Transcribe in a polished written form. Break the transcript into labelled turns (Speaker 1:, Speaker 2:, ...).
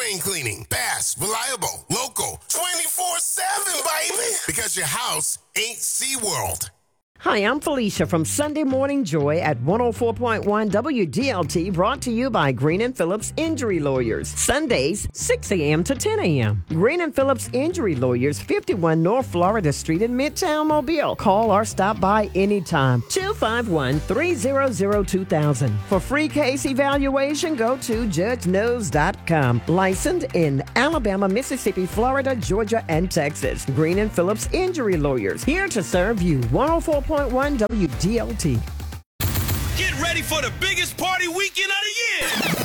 Speaker 1: drain cleaning. Fast, reliable, local, 24/7, baby. Because your house ain't SeaWorld.
Speaker 2: Hi, I'm Felicia from Sunday Morning Joy at 104.1 WDLT, brought to you by Green and Phillips Injury Lawyers. Sundays, 6 a.m. to 10 a.m. Green and Phillips Injury Lawyers, 51 North Florida Street in Midtown Mobile. Call or stop by anytime. 251-300-2000. For free case evaluation, go to judgeknows.com. Licensed in Alabama, Mississippi, Florida, Georgia, and Texas. Green and Phillips Injury Lawyers, here to serve you. 104.1 WDLT.
Speaker 3: Get ready for the biggest party weekend of the year.